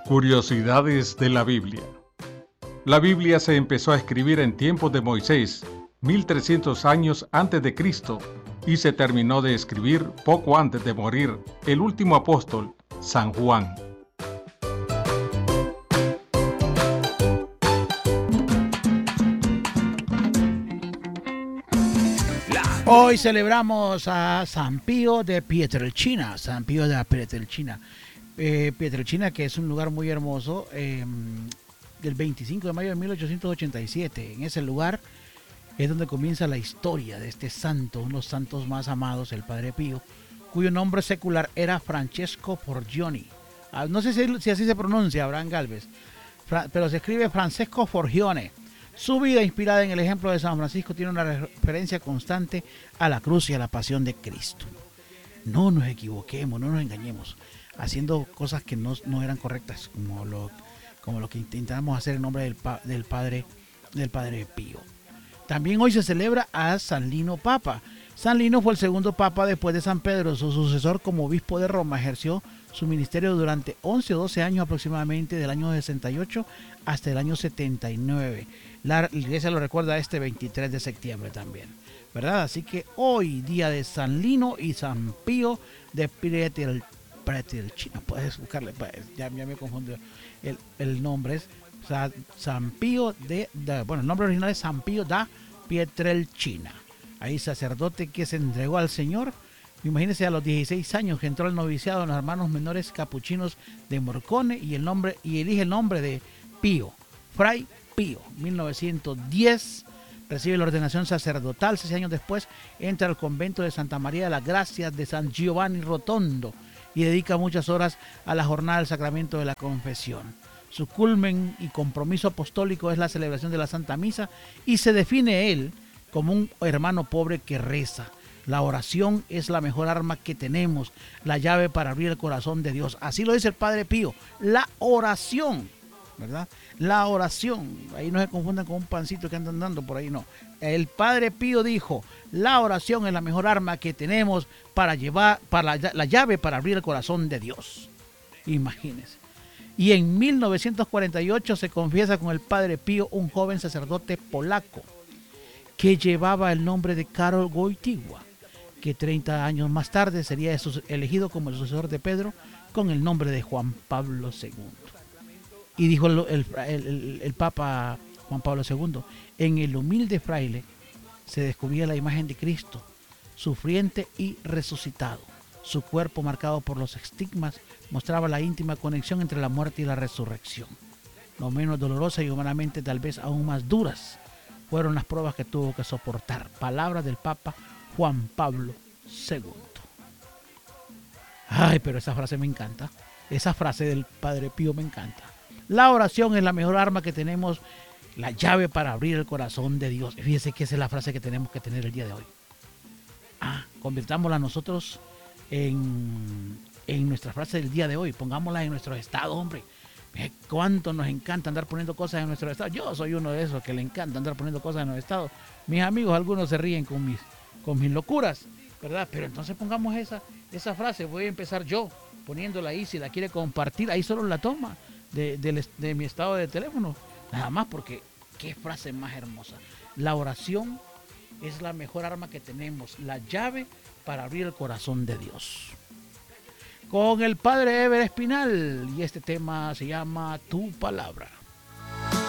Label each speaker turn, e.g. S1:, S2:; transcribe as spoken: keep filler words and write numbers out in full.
S1: Curiosidades de la Biblia. La Biblia se empezó a escribir en tiempos de Moisés, mil trescientos años antes de Cristo, y se terminó de escribir poco antes de morir el último apóstol, San Juan.
S2: Hoy celebramos a San Pío de Pietrelcina, San Pío de Pietrelcina. Eh, Pietrelcina, que es un lugar muy hermoso, eh, del veinticinco de mayo de mil ochocientos ochenta y siete. En ese lugar es donde comienza la historia de este santo, uno de los santos más amados, el Padre Pío, cuyo nombre secular era Francesco Forgione. Ah, no sé si, si así se pronuncia, Abraham Galvez, Fra, pero se escribe Francesco Forgione. Su vida, inspirada en el ejemplo de San Francisco, tiene una referencia constante a la cruz y a la pasión de Cristo. No nos equivoquemos, no nos engañemos, haciendo cosas que no, no eran correctas, como lo, como lo que intentamos hacer en nombre del, del, padre, del Padre Pío. También hoy se celebra a San Lino Papa. San Lino fue el segundo papa después de San Pedro. Su sucesor como obispo de Roma ejerció su ministerio durante once o doce años aproximadamente, del año sesenta y ocho hasta el año setenta y nueve. La iglesia lo recuerda este veintitrés de septiembre también, ¿verdad? Así que hoy, día de San Lino y San Pío de Pietrelcina, puedes buscarle, ya, ya me confundió el, el nombre, es San Pío de, de, bueno, el nombre original es San Pío da Pietrelcina. Ahí sacerdote que se entregó al Señor. Imagínense, a los dieciséis años que entró al noviciado en los hermanos menores capuchinos de Morcone y el nombre y elige el nombre de Pío, Fray Pío. mil novecientos diez recibe la ordenación sacerdotal. Seis años después entra al convento de Santa María de las Gracias de San Giovanni Rotondo y dedica muchas horas a la jornada del sacramento de la confesión. Su culmen y compromiso apostólico es la celebración de la Santa Misa y se define él como un hermano pobre que reza. La oración es la mejor arma que tenemos, la llave para abrir el corazón de Dios. Así lo dice el Padre Pío, la oración, ¿verdad? La oración, ahí no se confundan con un pancito que andan dando por ahí, no. El Padre Pío dijo, la oración es la mejor arma que tenemos para llevar, para la, la llave para abrir el corazón de Dios. Imagínense. Y en mil novecientos cuarenta y ocho se confiesa con el Padre Pío un joven sacerdote polaco que llevaba el nombre de Karol Wojtyła, que treinta años más tarde sería elegido como el sucesor de Pedro con el nombre de Juan Pablo segundo. Y dijo el, el, el, el Papa Juan Pablo segundo, en el humilde fraile se descubría la imagen de Cristo, sufriente y resucitado. Su cuerpo, marcado por los estigmas, mostraba la íntima conexión entre la muerte y la resurrección. No menos dolorosa y humanamente tal vez aún más duras fueron las pruebas que tuvo que soportar. Palabras del Papa Juan Pablo segundo. Ay, pero esa frase me encanta. Esa frase del Padre Pío me encanta. La oración es la mejor arma que tenemos, la llave para abrir el corazón de Dios. Fíjese que esa es la frase que tenemos que tener el día de hoy. Ah, convirtámosla nosotros en, en nuestra frase del día de hoy. Pongámosla en nuestro estado, hombre. Cuánto nos encanta andar poniendo cosas en nuestro estado. Yo soy uno de esos que le encanta andar poniendo cosas en nuestro estado. Mis amigos, algunos se ríen con mis, con mis locuras, ¿verdad? Pero entonces pongamos esa, esa frase. Voy a empezar yo poniéndola ahí. Si la quiere compartir, ahí solo la toma de, de, de mi estado de teléfono. Nada más, porque qué frase más hermosa. La oración es la mejor arma que tenemos, la llave para abrir el corazón de Dios. Con el Padre Ever Espinal, y este tema se llama Tu Palabra.